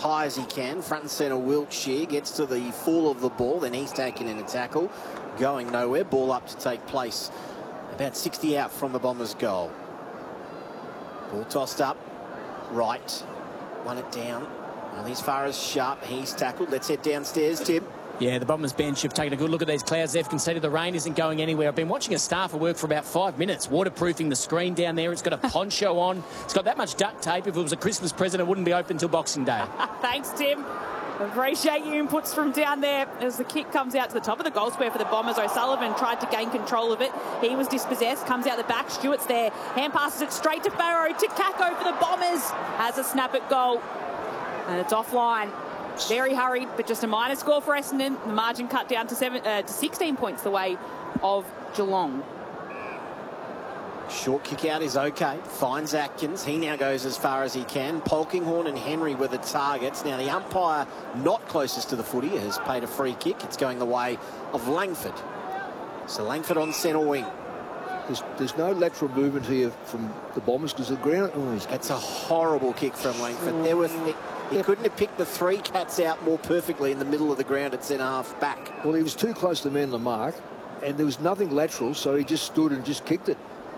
high as he can. Front and centre, Wiltshire gets to the fall of the ball. Then he's taken in a tackle. Going nowhere. Ball up to take place. About 60 out from the Bombers' goal. Ball tossed up. Right. Won it down. Well, as far as Sharp, he's tackled. Let's head downstairs, Tim. Yeah, the Bombers bench have taken a good look at these clouds. They've conceded the rain isn't going anywhere. I've been watching a staffer work for about 5 minutes, waterproofing the screen down there. It's got a poncho on. It's got that much duct tape. If it was a Christmas present, it wouldn't be open until Boxing Day. Thanks, Tim. Appreciate your inputs from down there as the kick comes out to the top of the goal square for the Bombers. O'Sullivan tried to gain control of it. He was dispossessed. Comes out the back. Stewart's there. Hand passes it straight to Farrow. To Kako for the Bombers. Has a snap at goal. And it's offline. Very hurried, but just a minor score for Essendon. The margin cut down to 16 points the way of Geelong. Short kick out is okay. Finds Atkins. He now goes as far as he can. Polkinghorne and Henry were the targets. Now the umpire not closest to the footy has paid a free kick. It's going the way of Langford. So Langford on centre wing. There's no lateral movement here from the Bombers because the ground... It's a horrible kick from Langford. He couldn't have picked the three cats out more perfectly in the middle of the ground at centre half back. Well, he was too close to the man on the mark, and there was nothing lateral, so he just stood and just kicked it.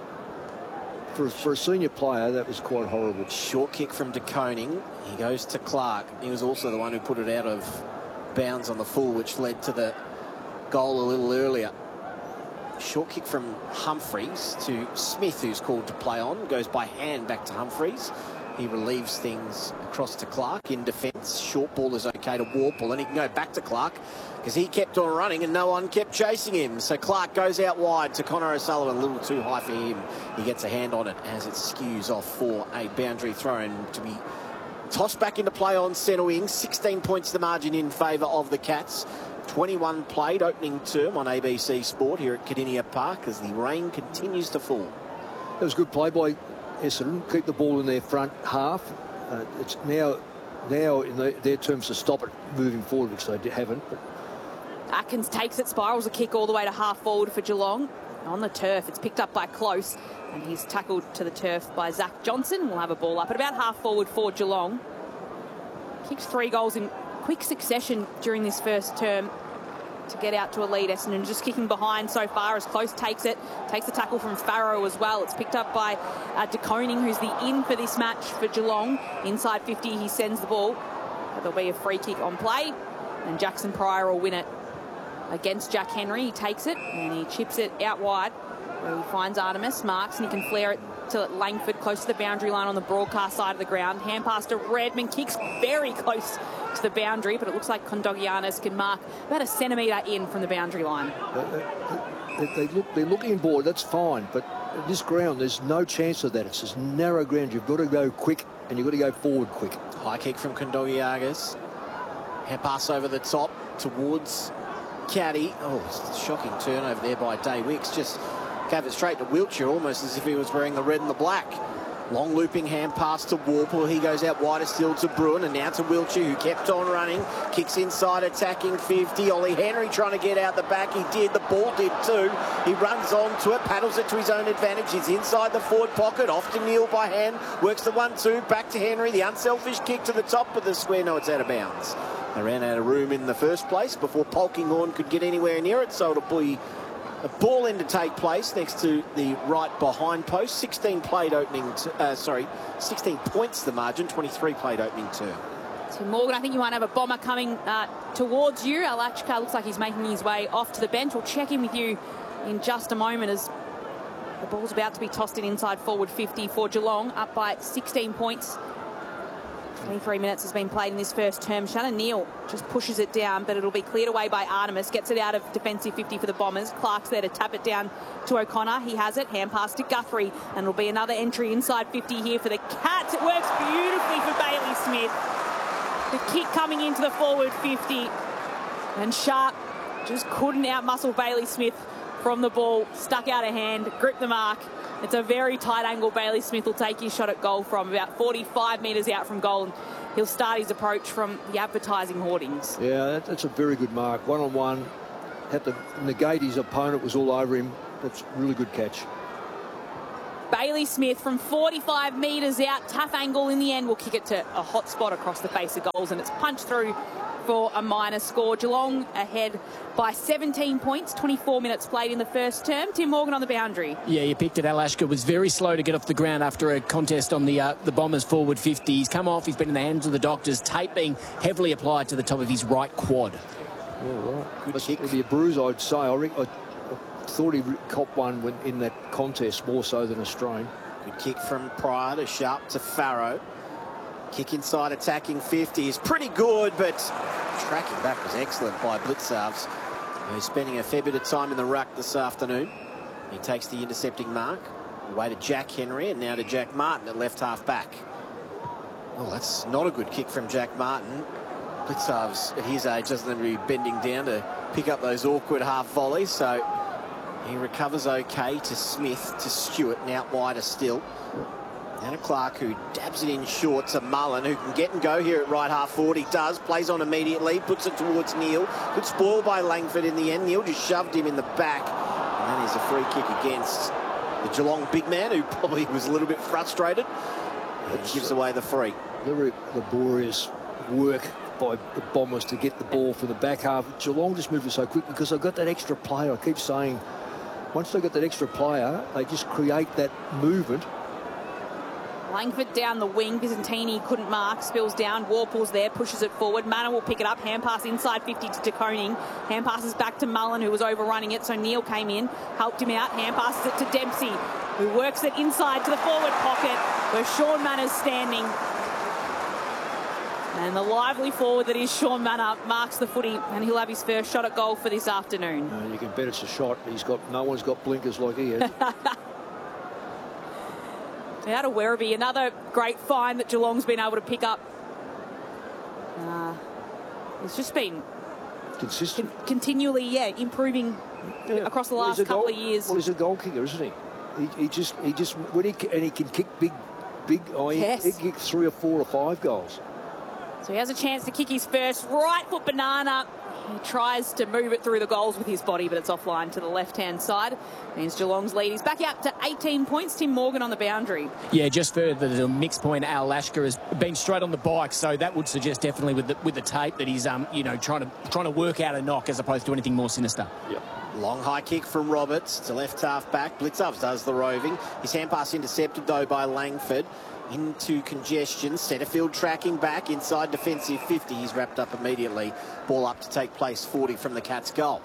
For a senior player, that was quite horrible. Short kick from De Koning. He goes to Clark. He was also the one who put it out of bounds on the full, which led to the goal a little earlier. Short kick from Humphreys to Smith, who's called to play on. Goes by hand back to Humphreys. He relieves things across to Clark in defence. Short ball is okay to Warple, and he can go back to Clark because he kept on running and no one kept chasing him. So Clark goes out wide to Connor O'Sullivan, a little too high for him. He gets a hand on it as it skews off for a boundary throw and to be tossed back into play on centre wing. 16 points the margin in favour of the Cats. 21 played opening term on ABC Sport here at Cardinia Park as the rain continues to fall. That was good play by Essendon. Keep the ball in their front half. It's now in their terms to stop it moving forward, which they haven't. But Atkins takes it, spirals a kick all the way to half forward for Geelong. On the turf, it's picked up by Close, and he's tackled to the turf by Zach Johnson. We'll have a ball up at about half forward for Geelong. Kicks 3 goals in quick succession during this first term to get out to a lead. Essendon just kicking behind so far as Close takes it. Takes the tackle from Farrow as well. It's picked up by De Koning, who's the in for this match for Geelong. Inside 50, he sends the ball. There'll be a free kick on play, and Jackson Pryor will win it against Jack Henry. He takes it and he chips it out wide where he finds Artemis, marks, and he can flare it to Langford close to the boundary line on the broadcast side of the ground. Hand pass to Redman, kicks very close to the boundary, but it looks like Kondogianis can mark about a centimetre in from the boundary line. They're looking board, that's fine, but at this ground there's no chance of that. It's just narrow ground. You've got to go quick and you've got to go forward quick. High kick from Kondogianis. Hand pass over the top towards Caddy. Oh, it's a shocking turnover there by Day Wicks. Just gave it straight to Wiltshire, almost as if he was wearing the red and the black. Long looping hand pass to Warple. He goes out wider still to Bruin, and now to Wiltshire, who kept on running. Kicks inside, attacking 50. Ollie Henry trying to get out the back. He did. The ball did too. He runs on to it, paddles it to his own advantage. He's inside the forward pocket. Off to Neal by hand. Works the 1-2. Back to Henry. The unselfish kick to the top of the square. No, it's out of bounds. They ran out of room in the first place before Polkinghorne could get anywhere near it, so it'll be a ball in to take place next to the right behind post. 16 played opening, 16 points the margin, 23 played opening term. So Morgan, I think you might have a bomber coming towards you. Alachka looks like he's making his way off to the bench. We'll check in with you in just a moment as the ball's about to be tossed in inside forward 50 for Geelong, up by 16 points. 23 minutes has been played in this first term. Shannon Neal just pushes it down, but it'll be cleared away by Artemis. Gets it out of defensive 50 for the Bombers. Clark's there to tap it down to O'Connor. He has it. Hand pass to Guthrie. And it'll be another entry inside 50 here for the Cats. It works beautifully for Bailey Smith. The kick coming into the forward 50. And Sharp just couldn't outmuscle Bailey Smith from the ball. Stuck out of hand. Gripped the mark. It's a very tight angle. Bailey Smith will take his shot at goal from about 45 metres out from goal. And he'll start his approach from the advertising hoardings. Yeah, that's a very good mark. One-on-one. Had to negate his opponent, was all over him. That's a really good catch. Bailey Smith from 45 metres out. Tough angle in the end. Will kick it to a hot spot across the face of goals, and it's punched through for a minor score. Geelong ahead by 17 points, 24 minutes played in the first term. Tim Morgan on the boundary. Yeah, you picked it. Alashka was very slow to get off the ground after a contest on the Bombers forward 50. He's come off. He's been in the hands of the doctors. Tape being heavily applied to the top of his right quad. Yeah, right. Good kick. It'd be a bruise, I'd say. I thought he copped one in that contest more so than a strain. Good kick from Pryor to Sharp to Farrow. Kick inside, attacking 50 is pretty good, but tracking back was excellent by Blitzarves, who's spending a fair bit of time in the ruck this afternoon. He takes the intercepting mark. Away to Jack Henry, and now to Jack Martin at left half back. Oh, that's not a good kick from Jack Martin. Blitzarves at his age doesn't have to be bending down to pick up those awkward half volleys, so he recovers okay to Smith, to Stewart, and out wider still. Now to Clark, who dabs it in short to Mullen, who can get and go here at right half forward. He does, plays on immediately, puts it towards Neil. Good spoil by Langford in the end. Neil just shoved him in the back, and then there's a free kick against the Geelong big man, who probably was a little bit frustrated. But gives away the free. Very laborious work by the Bombers to get the ball for the back half. Geelong just moved it so quick because they've got that extra player. I keep saying, once they've got that extra player, they just create that movement. Langford down the wing. Byzantini couldn't mark. Spills down. Warple's there. Pushes it forward. Manor will pick it up. Hand pass inside 50 to Koning. Hand passes back to Mullen, who was overrunning it. So Neil came in. Helped him out. Hand passes it to Dempsey, who works it inside to the forward pocket where Sean Manor's standing. And the lively forward that is Sean Manor marks the footy, and he'll have his first shot at goal for this afternoon. You can bet it's a shot. No one's got blinkers like he has. Out of Werribee, another great find that Geelong's been able to pick up. It's just been consistent, continually, improving across the last couple of years. Well, he's a goal kicker, isn't he? He just when he can kick big. Yes. He kicked 3 or 4 or 5 goals. So he has a chance to kick his first right foot banana. He tries to move it through the goals with his body, but it's offline to the left-hand side. Means Geelong's lead is back out to 18 points. Tim Morgan on the boundary. Yeah, just further to the mixed point, Al Lashker has been straight on the bike, so that would suggest definitely with the tape that he's trying to work out a knock as opposed to anything more sinister. Yep. Long high kick from Roberts to left half back. Blitzarves does the roving. His hand pass intercepted though by Langford. Into congestion. Setterfield tracking back inside defensive 50. He's wrapped up immediately. Ball up to take place 40 from the Cats' goal.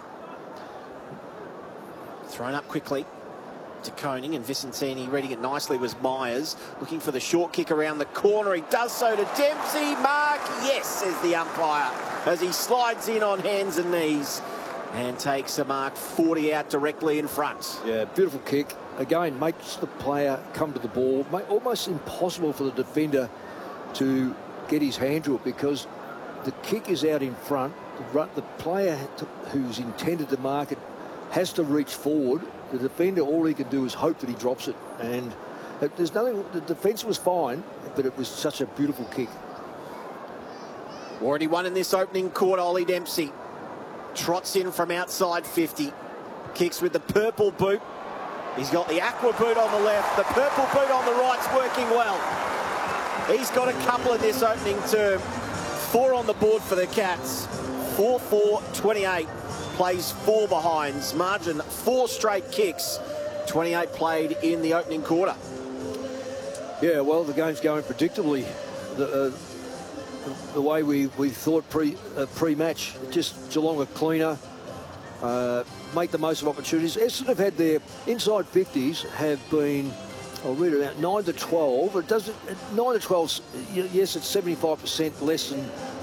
Thrown up quickly to Koning, and Vicentini reading it nicely was Myers. Looking for the short kick around the corner. He does so to Dempsey. Mark, yes, says the umpire, as he slides in on hands and knees and takes a mark 40 out directly in front. Yeah, beautiful kick. Again, makes the player come to the ball. Almost impossible for the defender to get his hand to it because the kick is out in front. The player who's intended to mark it has to reach forward. The defender, all he can do is hope that he drops it. And there's nothing. The defence was fine, but it was such a beautiful kick. Already won in this opening quarter. Ollie Dempsey trots in from outside 50. Kicks with the purple boot. He's got the aqua boot on the left. The purple boot on the right's working well. He's got a couple in this opening term. 4 on the board for the Cats. 4-4-28. Plays 4 behinds. Margin 4 straight kicks. 28 played in the opening quarter. Yeah, well, the game's going predictably. The way we thought pre-match. Just Geelong are cleaner. Make the most of opportunities. Essendon have had their inside 50s have been, I'll read it out, 9 to 12. It doesn't 9 to 12. Yes, it's 75% less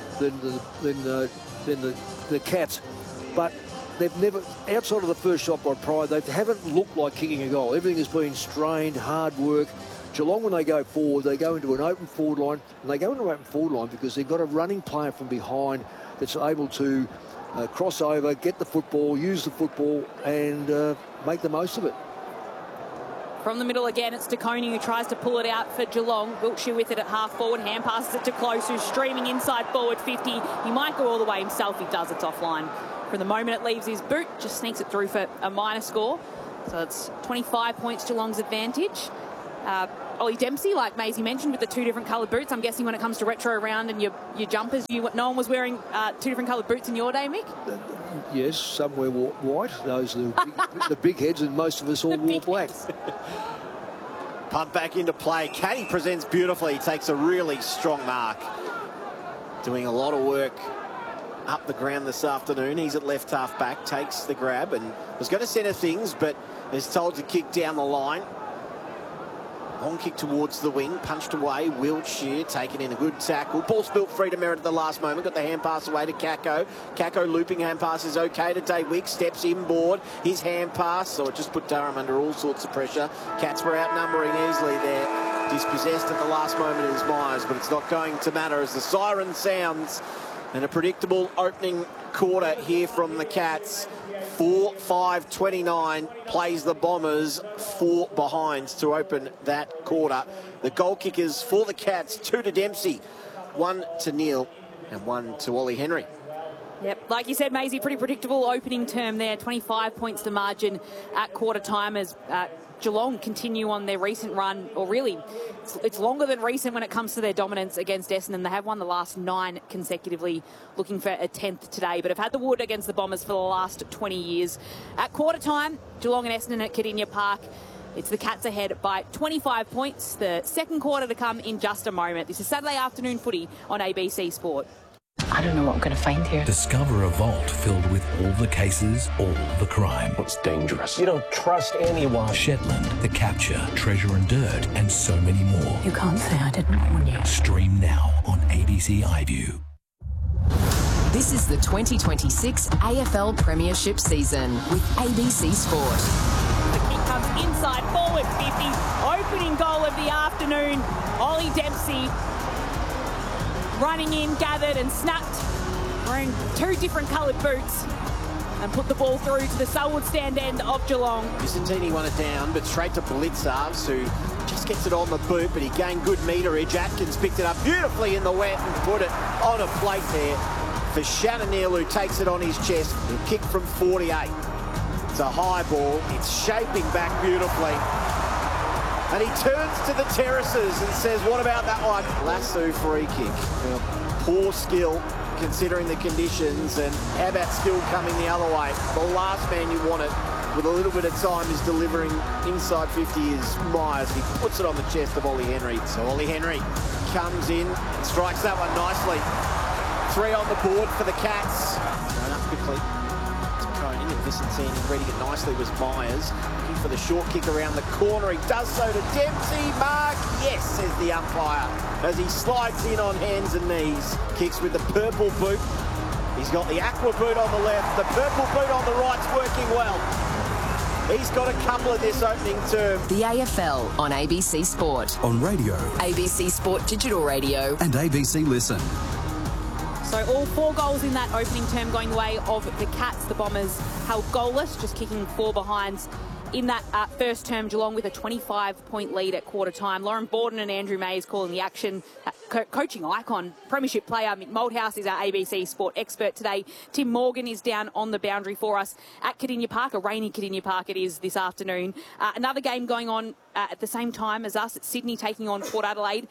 than the Cats, but they've never, outside of the first shot by Pryor, they haven't looked like kicking a goal. Everything has been strained, hard work. Geelong, when they go forward, they go into an open forward line, and they go into an open forward line because they've got a running player from behind that's able to cross over, get the football, use the football, and make the most of it. From the middle again, it's De Koning who tries to pull it out for Geelong. Wiltshire with it at half forward. Hand passes it to Close, who's streaming inside forward 50. He might go all the way himself. He does. It's offline. From the moment it leaves his boot, just sneaks it through for a minor score. So it's 25 points Geelong's advantage. Ollie Dempsey, like Maisie mentioned, with the two different coloured boots. I'm guessing when it comes to retro round and your jumpers, no one was wearing two different coloured boots in your day, Mick? Yes, some wear white. Those are the big heads, and most of us all wore black. Punt back into play. Caddy presents beautifully. He takes a really strong mark. Doing a lot of work up the ground this afternoon. He's at left half back, takes the grab and was going to centre things, but is told to kick down the line. Long kick towards the wing, punched away. Wiltshire taking in a good tackle. Ball spilt free to Merritt at the last moment. Got the hand pass away to Kako. Kako looping hand pass is okay to Dave Wicks. Steps inboard. His hand pass. So it just put Durham under all sorts of pressure. Cats were outnumbering easily there. Dispossessed at the last moment is Myers, but it's not going to matter as the siren sounds. And a predictable opening quarter here from the Cats. 4-5-29 plays the Bombers 4 behinds to open that quarter. The goal kickers for the Cats, 2 to Dempsey, 1 to Neil and 1 to Ollie Henry. Yep, like you said, Maisie, pretty predictable opening term there. 25 points to margin at quarter time as Geelong continue on their recent run, or really, it's longer than recent when it comes to their dominance against Essendon. They have won the last 9 consecutively, looking for a 10th today, but have had the wood against the Bombers for the last 20 years. At quarter time, Geelong and Essendon at Kardinia Park. It's the Cats ahead by 25 points. The second quarter to come in just a moment. This is Saturday afternoon footy on ABC Sport. I don't know what I'm going to find here. Discover a vault filled with all the cases, all the crime. It's dangerous. You don't trust anyone. Shetland, The Capture, Treasure and Dirt, and so many more. You can't say I didn't warn you. Stream now on ABC iView. This is the 2026 AFL Premiership season with ABC Sport. The kick comes inside, forward 50. Opening goal of the afternoon. Ollie Dempsey running in, gathered and snapped, wearing 2 different coloured boots, and put the ball through to the Selwood stand end of Geelong. Vicentini won it down, but straight to Blitzarves, who just gets it on the boot, but he gained good meterage. Atkins picked it up beautifully in the wet and put it on a plate there for Shannon Neal, who takes it on his chest. He'll kick from 48. It's a high ball. It's shaping back beautifully. And he turns to the terraces and says, what about that one? Lasso free kick. Poor skill considering the conditions, and how about skill coming the other way? The last man you want it with a little bit of time is delivering inside 50 is Myers. He puts it on the chest of Ollie Henry. So Ollie Henry comes in and strikes that one nicely. 3 on the board for the Cats. Going up quickly. Coney and Vicentini reading it nicely was Myers. Looking for the short kick around the corner. He does so to Dempsey. Mark, yes, says the umpire, as he slides in on hands and knees. Kicks with the purple boot. He's got the aqua boot on the left. The purple boot on the right's working well. He's got a couple of this opening term. The AFL on ABC Sport. On radio. ABC Sport Digital Radio. And ABC Listen. So all 4 goals in that opening term going the way of the Cats. The Bombers held goalless, just kicking 4 behinds in that first term. Geelong with a 25-point lead at quarter time. Lauren Borden and Andrew Mays calling the action. Coaching icon, premiership player Mick Malthouse is our ABC Sport expert today. Tim Morgan is down on the boundary for us at Kardinia Park, a rainy Kardinia Park it is this afternoon. Another game going on at the same time as us at Sydney taking on Port Adelaide.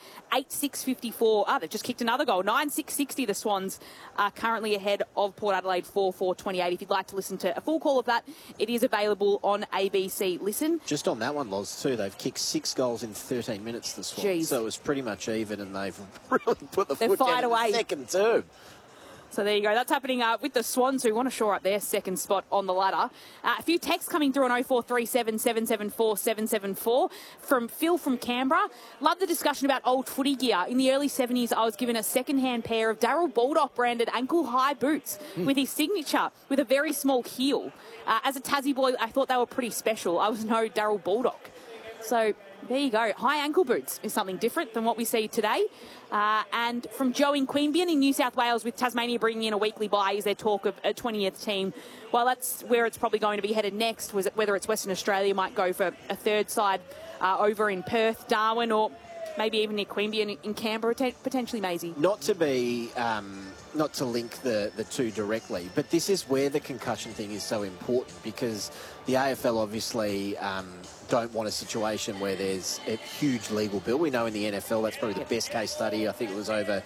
8-6-54. They've just kicked another goal. 9-6-60 the Swans are currently ahead of Port Adelaide 4-4-28. If you'd like to listen to a full call of that, it is available on ABC Listen. Just on that one, Loz, too, they've kicked 6 goals in 13 minutes, the Swans. Jeez. So it was pretty much even, and they've really put the foot fired down away. in the second term. So there you go. That's happening with the Swans, who want to shore up their second spot on the ladder. A few texts coming through on 0437 774 774 from Phil from Canberra. Love the discussion about old footy gear. In the early 70s, I was given a second-hand pair of Darryl Baldock branded ankle-high boots with his signature with a very small heel. As a Tassie boy, I thought they were pretty special. I was no Darryl Baldock. So there you go. High ankle boots is something different than what we see today. And from Joe in Queanbeyan in New South Wales, with Tasmania bringing in a weekly bye, is there talk of a 20th team? Well, that's where it's probably going to be headed next, whether it's Western Australia might go for a third side over in Perth, Darwin, or maybe even near Queanbeyan and in Canberra, potentially Maisie. Not to be, not to link the two directly, but this is where the concussion thing is so important, because the AFL obviously don't want a situation where there's a huge legal bill. We know in the NFL that's probably the best case study. I think it was over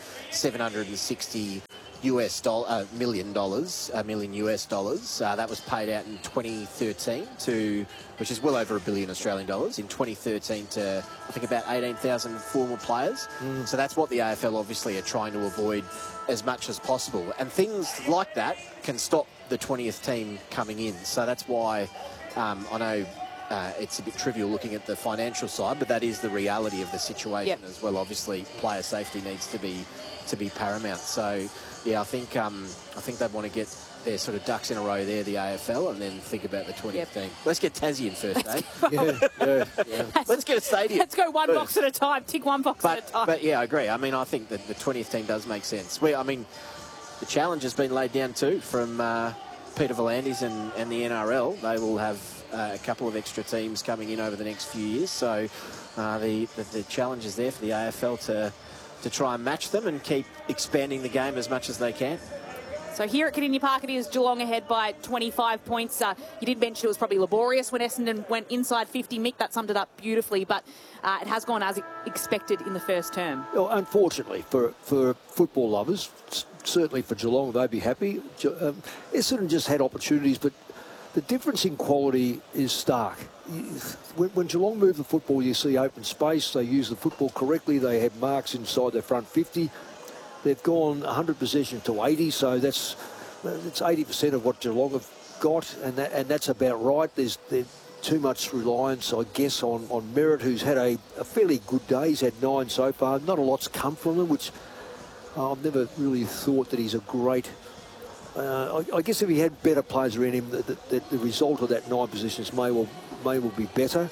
$760 million US dollars. That was paid out in 2013 which is well over $1 billion Australian dollars, in 2013 to, I think, about 18,000 former players. So that's what the AFL obviously are trying to avoid as much as possible. And things like that can stop the 20th team coming in. So that's why I know it's a bit trivial looking at the financial side, but that is the reality of the situation as well. Obviously, player safety needs to be paramount. So, yeah, I think they want to get their sort of ducks in a row there, the AFL, and then think about the 20th team. Let's get Tassie in first, eh? Let's get a stadium. Let's go one box at a time. Tick one box at a time. But, yeah, I agree. I mean, I think that the 20th team does make sense. The challenge has been laid down too from Peter V'landys and the NRL. They will have a couple of extra teams coming in over the next few years. So the challenge is there for the AFL to try and match them and keep expanding the game as much as they can. So here at Kardinia Park, it is Geelong ahead by 25 points. You did mention it was probably laborious when Essendon went inside 50. Mick, that summed it up beautifully, but it has gone as expected in the first term. Well, unfortunately, for football lovers, certainly for Geelong, they'd be happy. Essendon just had opportunities, but the difference in quality is stark. When Geelong move the football, you see open space. They use the football correctly. They have marks inside their front 50. They've gone 100 possession to 80, so that's 80% of what Geelong have got, and that's about right. There's too much reliance, I guess, on Merritt, who's had a fairly good day. He's had 9 so far. Not a lot's come from him, which I've never really thought that he's a great... I guess if he had better players around him, the result of that 9 positions may well be better.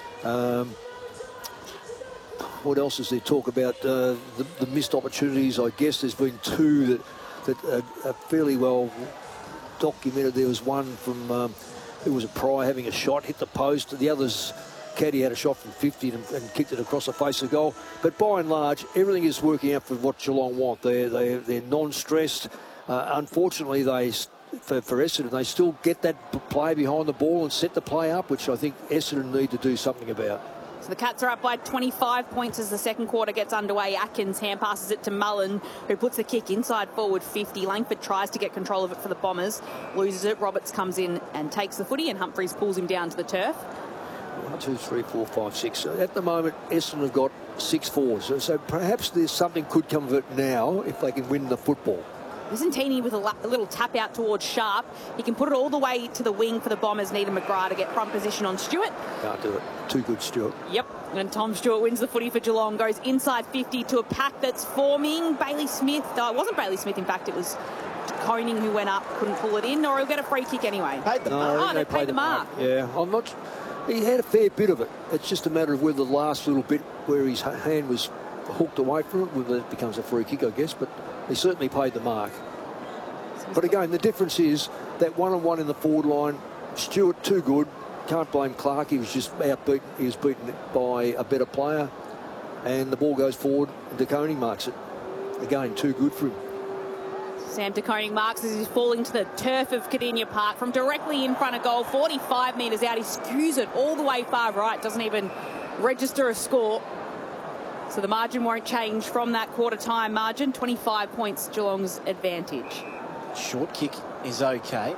What else is there talk about? The missed opportunities, I guess. There's been 2 that are fairly well documented. There was one from, it was a Pryor having a shot, hit the post. The others, Caddy had a shot from 50 and kicked it across the face of the goal. But by and large, everything is working out for what Geelong want. They're non-stressed. Unfortunately, for Essendon, they still get that play behind the ball and set the play up, which I think Essendon need to do something about. So the Cats are up by 25 points as the second quarter gets underway. Atkins hand passes it to Mullen, who puts the kick inside forward 50. Langford tries to get control of it for the Bombers, loses it. Roberts comes in and takes the footy, and Humphreys pulls him down to the turf. 1, 2, 3, 4, 5, 6. So at the moment, Essendon have got 6 forwards. So perhaps there's something could come of it now if they can win the football. Visentini with a little tap out towards Sharp. He can put it all the way to the wing for the Bombers. Needham McGrath to get front position on Stewart. Can't do it. Too good, Stewart. Yep. And Tom Stewart wins the footy for Geelong. Goes inside 50 to a pack that's forming. Bailey Smith. It wasn't Bailey Smith, in fact. It was Koning who went up, couldn't pull it in, or he'll get a free kick anyway. Paid the mark. Oh, they paid the mark. Yeah, I'm not... He had a fair bit of it. It's just a matter of whether the last little bit where his hand was hooked away from it, whether it becomes a free kick, I guess, but he certainly paid the mark. But again, the difference is that one-on-one in the forward line, Stewart too good. Can't blame Clark. He was just outbeaten. He was beaten by a better player, and the ball goes forward. De Koning marks it. Again, too good for him. Sam De Koning marks as he's falling to the turf of Kardinia Park from directly in front of goal, 45 metres out. He skews it all the way far right. Doesn't even register a score. So the margin won't change from that quarter-time margin. 25 points, Geelong's advantage. Short kick is okay.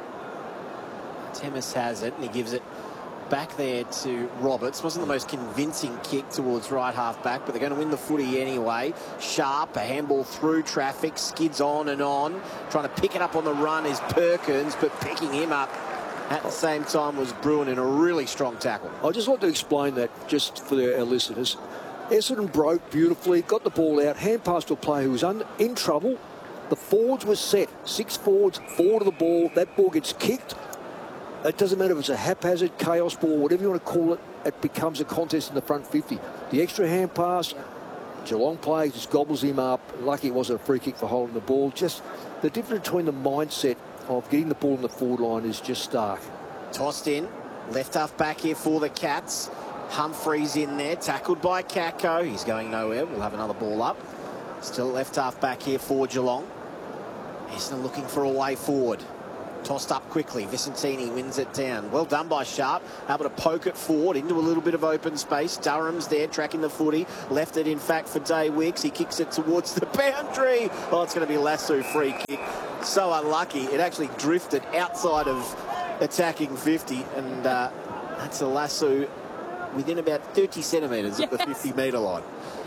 Temis has it, and he gives it back there to Roberts. Wasn't the most convincing kick towards right half back, but they're going to win the footy anyway. Sharp, a handball through traffic, skids on and on. Trying to pick it up on the run is Perkins, but picking him up at the same time was Bruin in a really strong tackle. I just want to explain that just for our listeners. Essendon broke beautifully, got the ball out, hand pass to a player who was in trouble. The forwards were set. 6 forwards, 4 to the ball. That ball gets kicked. It doesn't matter if it's a haphazard chaos ball, whatever you want to call it, it becomes a contest in the front 50. The extra hand pass, Geelong player just gobbles him up. Lucky it wasn't a free kick for holding the ball. Just the difference between the mindset of getting the ball in the forward line is just stark. Tossed in. Left half back here for the Cats. Humphreys in there, tackled by Kako. He's going nowhere. We'll have another ball up. Still left half back here for Geelong. Essendon looking for a way forward. Tossed up quickly. Vicentini wins it down. Well done by Sharp. Able to poke it forward into a little bit of open space. Durham's there tracking the footy. Left it, in fact, for Day Wicks. He kicks it towards the boundary. Oh, it's going to be Lasso free kick. So unlucky. It actually drifted outside of attacking 50. And that's a Lasso within about 30 centimetres at the 50-metre line.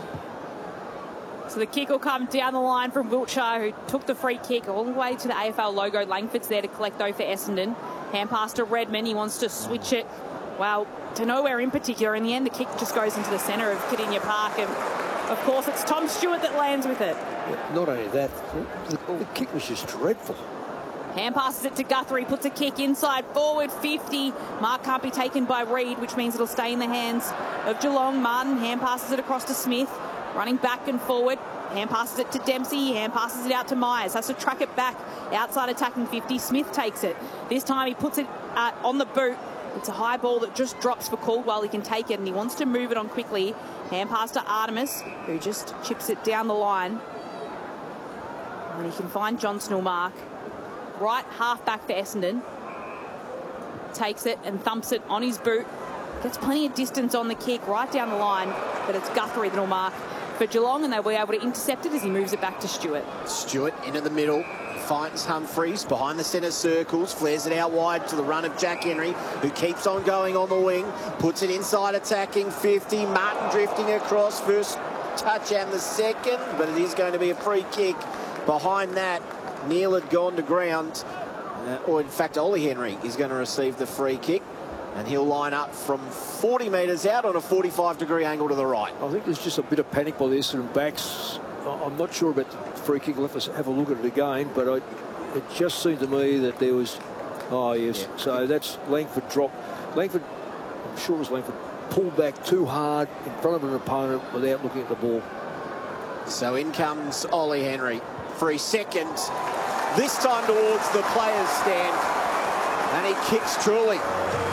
So the kick will come down the line from Wiltshire, who took the free kick all the way to the AFL logo. Langford's there to collect, though, for Essendon. Hand pass to Redman. He wants to switch it, well, to nowhere in particular. In the end, the kick just goes into the centre of Kardinia Park. And, of course, it's Tom Stewart that lands with it. Yeah, not only that, the kick was just dreadful. Hand passes it to Guthrie, puts a kick inside forward 50. Mark can't be taken by Reid, which means it'll stay in the hands of Geelong. Martin hand passes it across to Smith. Running back and forward, hand passes it to Dempsey, hand passes it out to Myers, has to track it back outside attacking 50. Smith takes it. This time he puts it on the boot. It's a high ball that just drops for Caldwell. He can take it and he wants to move it on quickly. Hand pass to Artemis, who just chips it down the line. And he can find John Snellmark. Right half back for Essendon. Takes it and thumps it on his boot. Gets plenty of distance on the kick right down the line, but it's Guthrie that'll mark for Geelong, and they'll be able to intercept it as he moves it back to Stewart. Stewart into the middle, finds Humphreys behind the centre circles, flares it out wide to the run of Jack Henry, who keeps on going on the wing, puts it inside attacking 50. Martin drifting across, first touch and the second, but it is going to be a free kick. Behind that, Neil had gone to ground, or in fact Ollie Henry is going to receive the free kick. And he'll line up from 40 metres out on a 45-degree angle to the right. I think there's just a bit of panic by the Essendon backs. I'm not sure about the free kick. We'll have to have a look at it again. But it just seemed to me that there was... Oh, yes. Yeah. So that's Langford drop. Langford, I'm sure it was Langford, pulled back too hard in front of an opponent without looking at the ball. So in comes Ollie Henry for his second. This time towards the players' stand. And he kicks truly.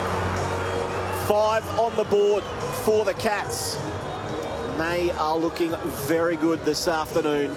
5 on the board for the Cats. They are looking very good this afternoon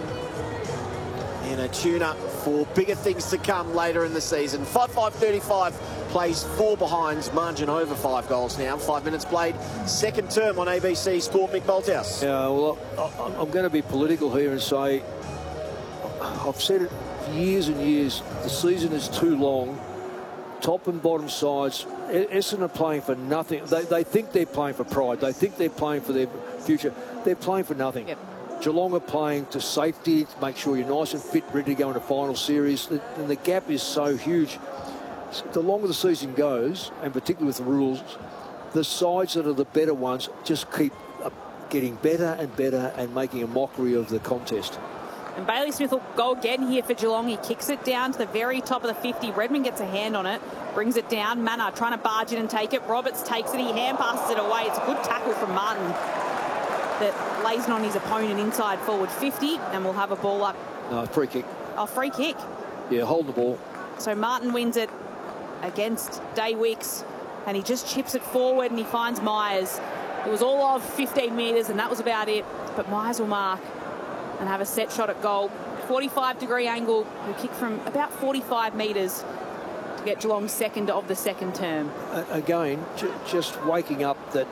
in a tune-up for bigger things to come later in the season. 5-5-35 plays 4 behinds, margin over 5 goals now. 5 minutes played, second term on ABC Sport. Mick Bolthouse. Yeah, well, I'm going to be political here and say, I've said it for years and years, the season is too long. Top and bottom sides, Essendon are playing for nothing. They think they're playing for pride. They think they're playing for their future. They're playing for nothing. Yep. Geelong are playing to safety, to make sure you're nice and fit, ready to go into final series. And the gap is so huge. The longer the season goes, and particularly with the rules, the sides that are the better ones just keep getting better and better and making a mockery of the contest. And Bailey Smith will go again here for Geelong. He kicks it down to the very top of the 50. Redmond gets a hand on it, brings it down. Manor trying to barge in and take it. Roberts takes it. He hand passes it away. It's a good tackle from Martin that lays it on his opponent inside forward 50. And we'll have a ball up. Free kick. Oh, free kick. Yeah, holding the ball. So Martin wins it against Day Wicks. And he just chips it forward and he finds Myers. It was all of 15 metres and that was about it. But Myers will mark and have a set shot at goal. 45-degree angle. He'll kick from about 45 metres to get Geelong's second of the second term. Again, just waking up that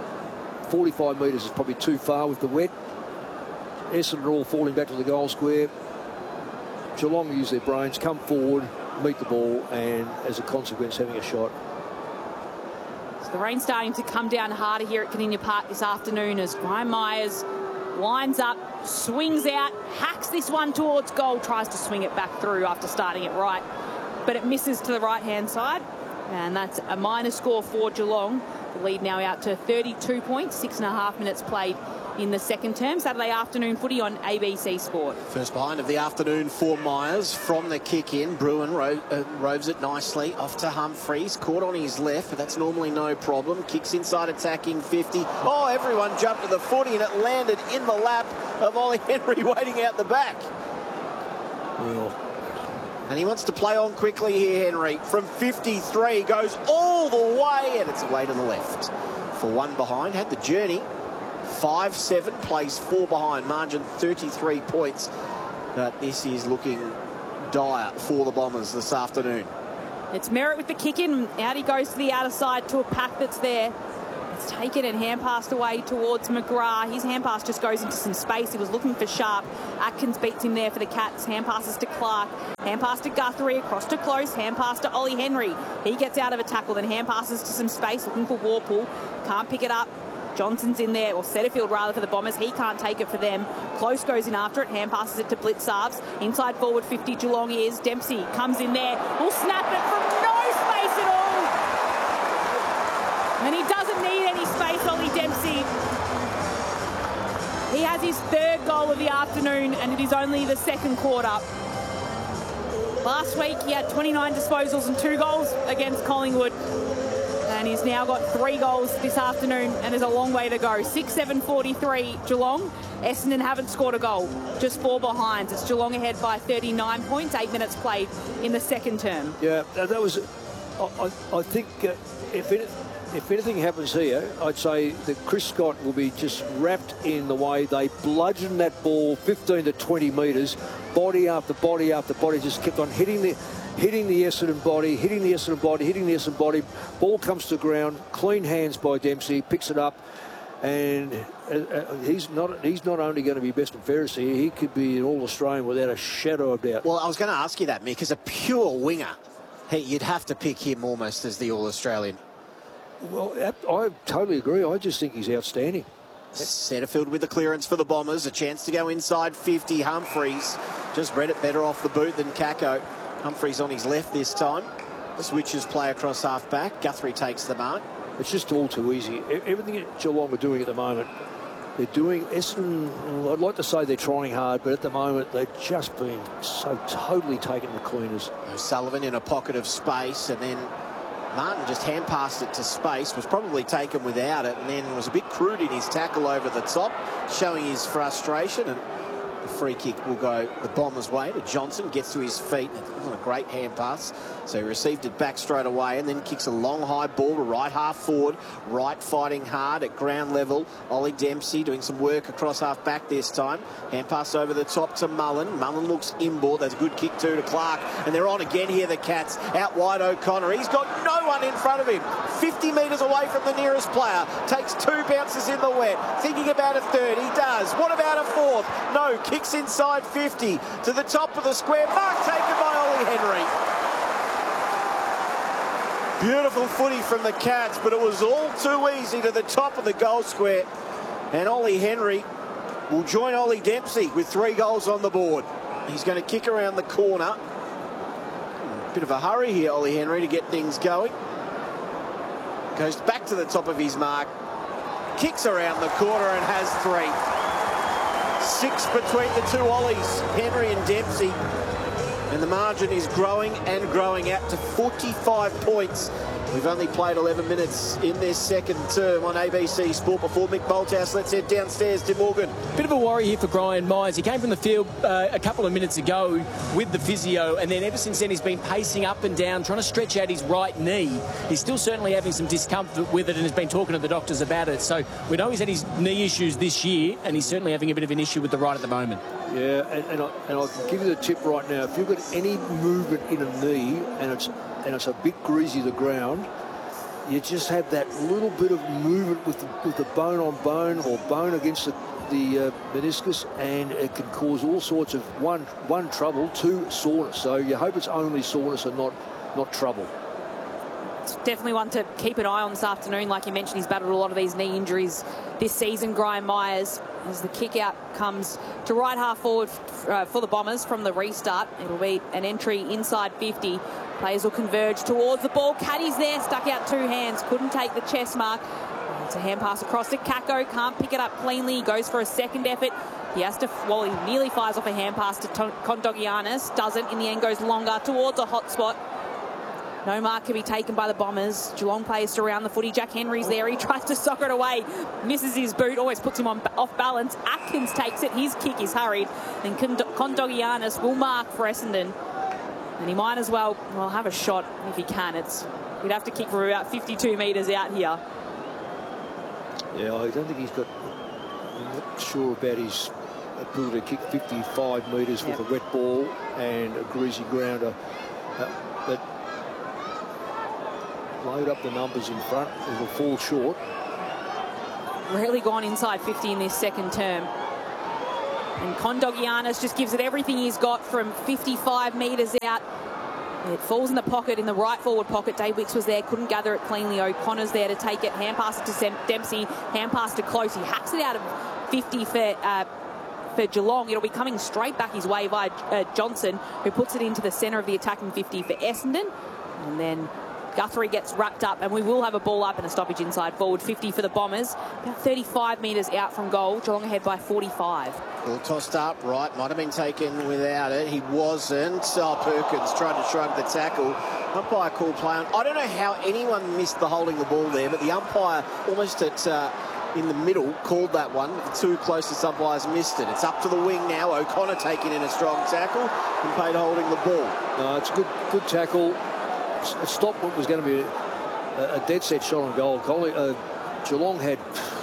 45 metres is probably too far with the wet. Essendon are all falling back to the goal square. Geelong use their brains, come forward, meet the ball, and as a consequence, having a shot. So the rain's starting to come down harder here at Kardinia Park this afternoon as Ryan Myers lines up, swings out, hacks this one towards goal, tries to swing it back through after starting it right, but it misses to the right-hand side, and that's a minor score for Geelong. The lead now out to 32 points, 6.5 minutes played in the second term. Saturday afternoon footy on ABC Sport. First behind of the afternoon for Myers from the kick in. Bruin roves it nicely off to Humphreys. Caught on his left, but that's normally no problem. Kicks inside attacking 50. Oh, everyone jumped to the footy and it landed in the lap of Ollie Henry waiting out the back. Well. And he wants to play on quickly here, Henry. From 53, goes all the way, and it's away to the left. for 1 behind. Had the journey. 5-7, plays 4 behind. Margin 33 points. But this is looking dire for the Bombers this afternoon. It's Merritt with the kick in. Out he goes to the outer side to a pack that's there. It's taken and hand passed away towards McGrath. His hand pass just goes into some space. He was looking for Sharp. Atkins beats him there for the Cats. Hand passes to Clark. Hand pass to Guthrie. Across to Close. Hand pass to Ollie Henry. He gets out of a tackle. Then hand passes to some space. Looking for Warpool. Can't pick it up. Johnson's in there, or Setterfield rather, for the Bombers. He can't take it for them. Close goes in after it. Hand passes it to Blitzarves. Inside forward 50, Geelong is. Dempsey comes in there. Will snap it from no space at all. And he doesn't need any space, Ollie Dempsey. He has his 3rd goal of the afternoon, and it is only the 2nd quarter. Last week, he had 29 disposals and 2 goals against Collingwood. And he's now got 3 goals this afternoon, and there's a long way to go. 6-7-43 Geelong. Essendon haven't scored a goal, just 4 behinds. It's Geelong ahead by 39 points, 8 minutes played in the 2nd term. Yeah, that was, I think if anything happens here, I'd say that Chris Scott will be just wrapped in the way they bludgeoned that ball 15 to 20 metres, body after body after body, just kept on hitting the Essendon body, hitting the Essendon body. Ball comes to the ground, clean hands by Dempsey, picks it up, and he's not only going to be best and fairest here, he could be an All-Australian without a shadow of doubt. Well, I was going to ask you that, Mick, as a pure winger, you'd have to pick him almost as the All-Australian. Well, I totally agree. I just think he's outstanding. Setterfield with the clearance for the Bombers. A chance to go inside 50. Humphreys just read it better off the boot than Kako. Humphreys on his left this time. The switches play across half-back. Guthrie takes the mark. It's just all too easy. Everything that Geelong are doing at the moment, they're doing. Essendon, I'd like to say they're trying hard, but at the moment they've just been so totally taken the cleaners. Sullivan in a pocket of space, and then Martin just hand passed it to space, was probably taken without it, and then was a bit crude in his tackle over the top, showing his frustration, and the free kick will go the Bombers' way to Johnson. Gets to his feet. It wasn't a great hand pass, so he received it back straight away and then kicks a long high ball to right half forward. Right fighting hard at ground level. Ollie Dempsey doing some work across half back this time. Hand pass over the top to Mullen. Mullen looks inboard. That's a good kick too to Clark. And they're on again here, the Cats. Out wide O'Connor. He's got no one in front of him. 50 metres away from the nearest player. Takes 2 bounces in the wet. Thinking about a third. He does. What about a fourth? No. Kicks inside 50 to the top of the square. Mark taken by Ollie Henry. Beautiful footy from the Cats, but it was all too easy to the top of the goal square. And Ollie Henry will join Ollie Dempsey with 3 goals on the board. He's going to kick around the corner. Bit of a hurry here, Ollie Henry, to get things going. Goes back to the top of his mark. Kicks around the corner and has 3. 6 between the 2 Ollies, Henry and Dempsey. And the margin is growing and growing out to 45 points. We've only played 11 minutes in this 2nd term on ABC Sport. Before Mick Bolthouse, let's head downstairs to Morgan. Bit of a worry here for Brian Myers. He came from the field a couple of minutes ago with the physio, and then ever since then he's been pacing up and down, trying to stretch out his right knee. He's still certainly having some discomfort with it and has been talking to the doctors about it. So we know he's had his knee issues this year, and he's certainly having a bit of an issue with the right at the moment. Yeah, and I can give you the tip right now. If you've got any movement in a knee and it's a bit greasy the ground, you just have that little bit of movement with the bone on bone or bone against the meniscus, and it can cause all sorts of one trouble, 2 soreness. So you hope it's only soreness and not trouble. It's definitely one to keep an eye on this afternoon. Like you mentioned, he's battled a lot of these knee injuries this season, Brian Myers. As the kick out comes to right half forward for the Bombers from the restart. It'll be an entry inside 50. Players will converge towards the ball. Caddy's there, stuck out 2 hands, couldn't take the chest mark. It's a hand pass across to Kako, can't pick it up cleanly. He goes for a second effort. He has to, well, he nearly fires off a hand pass to Kondogiannis. Doesn't, in the end goes longer towards a hot spot. No mark can be taken by the Bombers. Geelong players surround the footy. Jack Henry's there. He tries to soccer it away. Misses his boot. Always puts him off balance. Atkins takes it. His kick is hurried. And Kondogiannis will mark for Essendon. And he might as well have a shot if he can. He'd have to kick from about 52 metres out here. Yeah, I don't think he's got... I'm not sure about his ability to kick 55 metres with a wet ball and a greasy grounder. But load up the numbers in front. It'll fall short. Really gone inside 50 in this second term. And Kondogiannis just gives it everything he's got from 55 metres out. It falls in the pocket, in the right forward pocket. Dave Wicks was there, couldn't gather it cleanly. O'Connor's there to take it. Hand pass it to Dempsey. Hand pass to Close. He hacks it out of 50 for Geelong. It'll be coming straight back his way by Johnson, who puts it into the centre of the attacking 50 for Essendon. And then Guthrie gets wrapped up, and we will have a ball up and a stoppage inside forward 50 for the Bombers. About 35 metres out from goal. Geelong ahead by 45. Ball tossed up, right, might have been taken without it. He wasn't. Perkins tried to shrug the tackle. Umpire called play on. I don't know how anyone missed the holding the ball there, but the umpire almost at in the middle called that one. The two closest umpires missed it. It's up to the wing now. O'Connor taking in a strong tackle and Payne holding the ball. No, it's a good tackle. It stopped what was going to be a dead set shot on goal. Geelong had,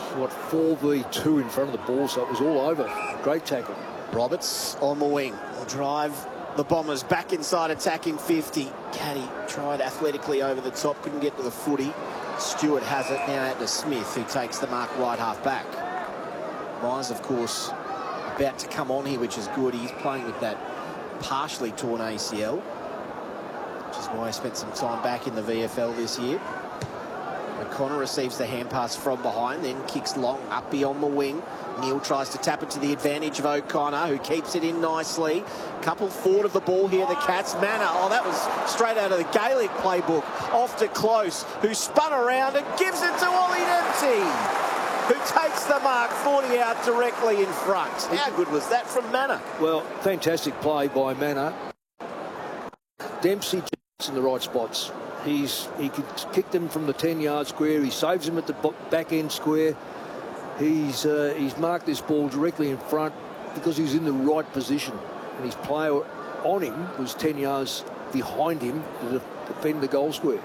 4v2 in front of the ball, so it was all over. Great tackle. Roberts on the wing will drive the Bombers back inside attacking 50. Caddy tried athletically over the top, couldn't get to the footy. Stewart has it now out to Smith, who takes the mark right half back. Myers, of course, about to come on here, which is good. He's playing with that partially torn ACL, which is why he spent some time back in the VFL this year. O'Connor receives the hand pass from behind, then kicks long up beyond the wing. Neil tries to tap it to the advantage of O'Connor, who keeps it in nicely. Couple forward of the ball here, the Cats. Manor, that was straight out of the Gaelic playbook. Off to Close, who spun around and gives it to Ollie Dempsey, who takes the mark 40 out directly in front. How good was that from Manor? Well, fantastic play by Manor. Dempsey in the right spots. He can kick them from the 10-yard square. He saves them at the back end square. He's marked this ball directly in front because he's in the right position, and his player on him was 10 yards behind him to defend the goal square.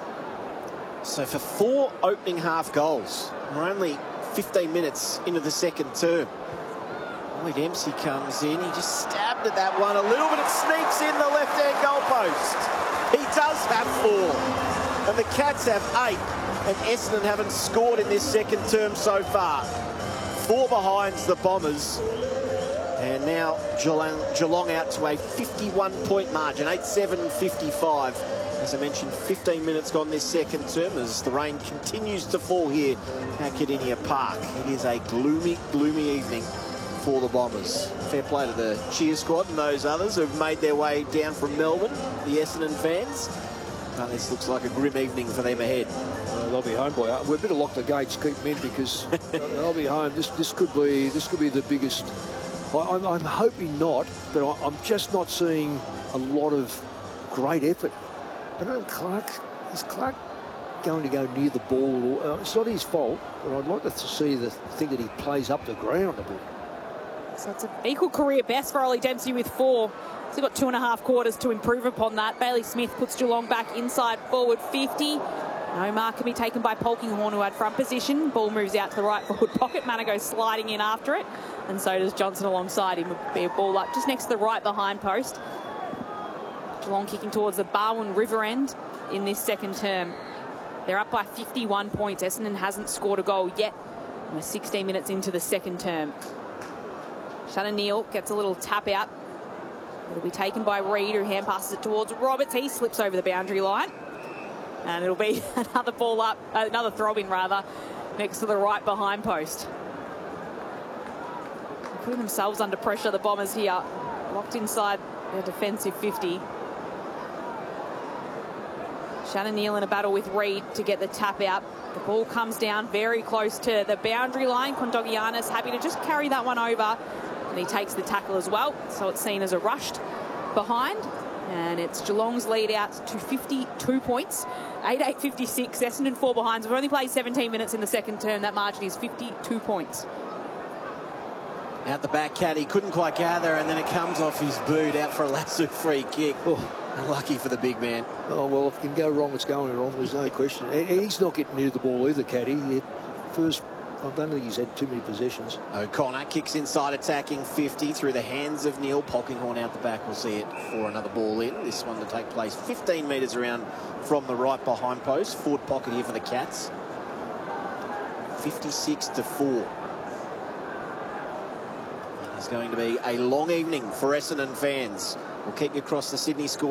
So for 4 opening half goals, we're only 15 minutes into the second term. Ollie Dempsey comes in. He just stabbed at that one a little bit. It sneaks in the left-hand goalpost. He does have 4, and the Cats have 8. And Essendon haven't scored in this second term so far. 4 behinds the Bombers. And now Geelong out to a 51-point margin, 8-7-55. As I mentioned, 15 minutes gone this second term as the rain continues to fall here at Kardinia Park. It is a gloomy, gloomy evening for the Bombers. Fair play to the cheer squad and those others who've made their way down from Melbourne, the Essendon fans. But this looks like a grim evening for them ahead. They'll be home, boy. We better lock the gates, keep them in, because they'll be home. This could be the biggest. I'm hoping not, but I'm just not seeing a lot of great effort. But is Clark going to go near the ball? It's not his fault, but I'd like to see the thing that he plays up the ground a bit. So it's an equal career best for Ollie Dempsey with 4. He's got 2.5 quarters to improve upon that. Bailey Smith puts Geelong back inside forward 50. No mark can be taken by Polkinghorne, who had front position. Ball moves out to the right forward pocket. Manor goes sliding in after it, and so does Johnson alongside him. Would be a ball up just next to the right behind post. Geelong kicking towards the Barwon River end in this second term. They're up by 51 points. Essendon hasn't scored a goal yet. We're 16 minutes into the second term. Shannon Neal gets a little tap out. It'll be taken by Reid, who hand passes it towards Roberts. He slips over the boundary line. And it'll be another ball up, another throw-in rather, next to the right behind post. Putting themselves under pressure, the Bombers here. Locked inside their defensive 50. Shannon Neal in a battle with Reid to get the tap out. The ball comes down very close to the boundary line. Kondogiannis happy to just carry that one over. And he takes the tackle as well. So it's seen as a rushed behind. And it's Geelong's lead out to 52 points. 8-8-56. Essendon 4 behind. We've only played 17 minutes in the second term. That margin is 52 points. Out the back, Caddy couldn't quite gather, and then it comes off his boot out for a lasso free kick. Unlucky for the big man. Oh, well, if it can go wrong, it's going wrong. There's no question. And he's not getting near the ball either, Caddy. First I don't think he's had too many possessions. O'Connor kicks inside, attacking 50 through the hands of Neil. Polkinghorn out the back will see it for another ball in. This one to take place 15 metres around from the right behind post. Forward pocket here for the Cats. 56-4. It's going to be a long evening for Essendon fans. We'll keep you across the Sydney score.